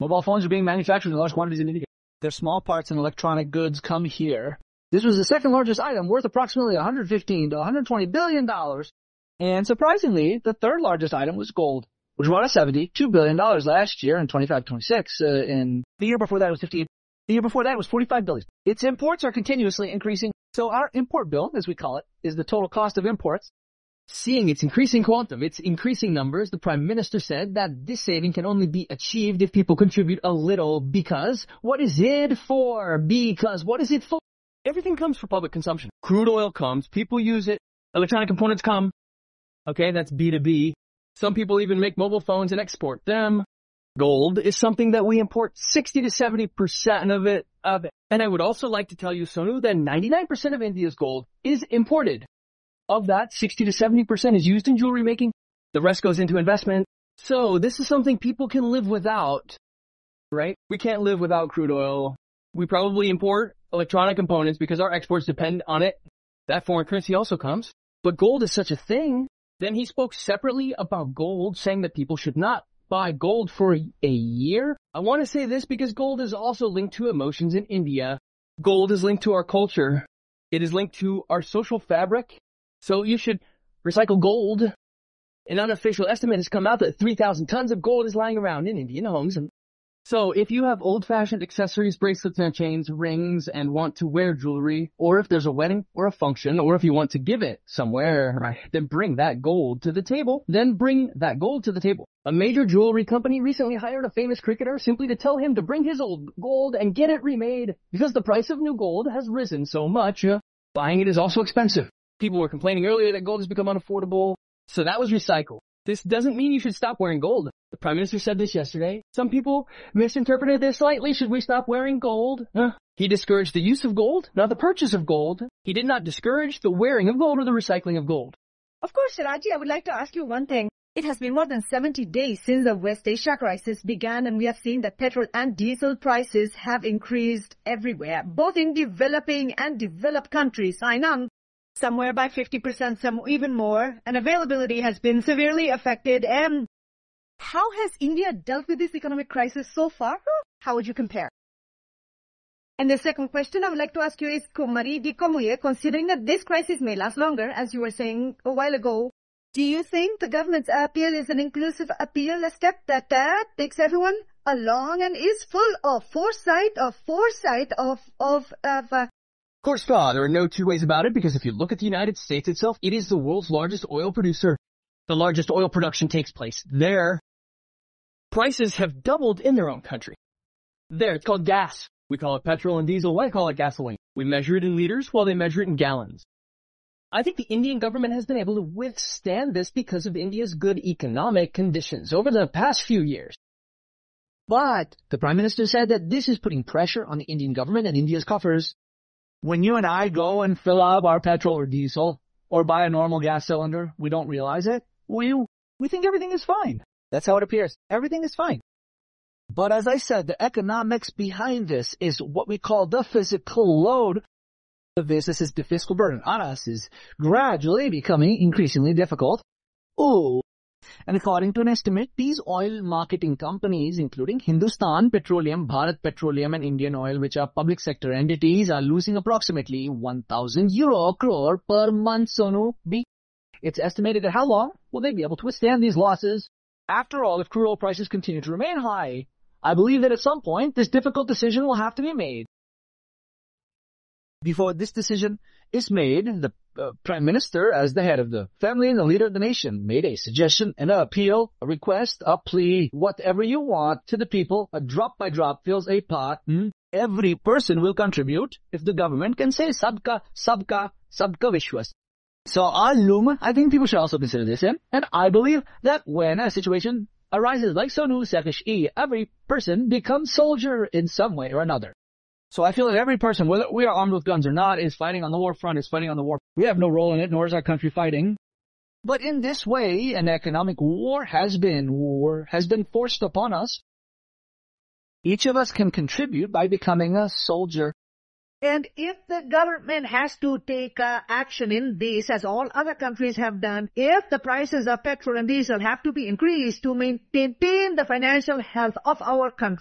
Mobile phones are being manufactured in large quantities in India. Their small parts and electronic goods come here. This was the second largest item, worth approximately $115 to $120 billion. And surprisingly, the third largest item was gold, which brought us $72 billion last year in 25-26. And the year before that was 58. The year before that was $45 billion. Its imports are continuously increasing. So our import bill, as we call it, is the total cost of imports. Seeing its increasing quantum, its increasing numbers, the Prime Minister said that this saving can only be achieved if people contribute a little, because what is it for? Because what is it for? Everything comes for public consumption. Crude oil comes, people use it, electronic components come. Okay, that's B2B. Some people even make mobile phones and export them. Gold is something that we import 60 to 70% of it. And I would also like to tell you, Sonu, that 99% of India's gold is imported. Of that, 60 to 70% is used in jewelry making. The rest goes into investment. So this is something people can live without, right? We can't live without crude oil. We probably import electronic components because our exports depend on it. That foreign currency also comes. But gold is such a thing. Then he spoke separately about gold, saying that people should not buy gold for a year. I want to say this because gold is also linked to emotions in India. Gold is linked to our culture. It is linked to our social fabric. So you should recycle gold. An unofficial estimate has come out that 3,000 tons of gold is lying around in Indian homes. So if you have old-fashioned accessories, bracelets and chains, rings, and want to wear jewelry, or if there's a wedding or a function, or if you want to give it somewhere, then bring that gold to the table. A major jewelry company recently hired a famous cricketer simply to tell him to bring his old gold and get it remade, because the price of new gold has risen so much. Buying it is also expensive. People were complaining earlier that gold has become unaffordable, so that was recycled. This doesn't mean you should stop wearing gold. The Prime Minister said this yesterday. Some people misinterpreted this slightly. Should we stop wearing gold? He discouraged the use of gold, not the purchase of gold. He did not discourage the wearing of gold or the recycling of gold. Of course, Shiraji, I would like to ask you one thing. It has been more than 70 days since the West Asia crisis began, and we have seen that petrol and diesel prices have increased everywhere, both in developing and developed countries. I know. Somewhere by 50%, some even more, and availability has been severely affected. And how has India dealt with this economic crisis so far? How would you compare? And the second question I would like to ask you is, Kumari Di Komuye, considering that this crisis may last longer, as you were saying a while ago, do you think the government's appeal is an inclusive appeal, a step that takes everyone along and is full of foresight? Of course, there are no two ways about it, because if you look at the United States itself, it is the world's largest oil producer. The largest oil production takes place there. Prices have doubled in their own country. There, it's called gas. We call it petrol and diesel. Why call it gasoline? We measure it in liters while they measure it in gallons. I think the Indian government has been able to withstand this because of India's good economic conditions over the past few years. But the Prime Minister said that this is putting pressure on the Indian government and India's coffers. When you and I go and fill up our petrol or diesel, or buy a normal gas cylinder, we don't realize it. We think everything is fine. That's how it appears. Everything is fine. But as I said, the economics behind this is what we call the physical load. This is the fiscal burden on us is gradually becoming increasingly difficult. And according to an estimate, these oil marketing companies, including Hindustan Petroleum, Bharat Petroleum and Indian Oil, which are public sector entities, are losing approximately 1,000 crore per month, Sonu B. It's estimated that how long will they be able to withstand these losses? After all, if crude oil prices continue to remain high, I believe that at some point this difficult decision will have to be made. Before this decision is made, the Prime Minister, as the head of the family and the leader of the nation, made a suggestion, an appeal, a request, a plea, whatever you want to the people. A drop by drop fills a pot. Every person will contribute if the government can say sabka vishwas. So I think people should also consider this in. And I believe that when a situation arises like Sonu Sekish-e, every person becomes soldier in some way or another. So I feel that every person, whether we are armed with guns or not, is fighting on the war front, is fighting on the war. We have no role in it, nor is our country fighting. But in this way, an economic war has been forced upon us. Each of us can contribute by becoming a soldier. And if the government has to take action in this, as all other countries have done, if the prices of petrol and diesel have to be increased to maintain the financial health of our country,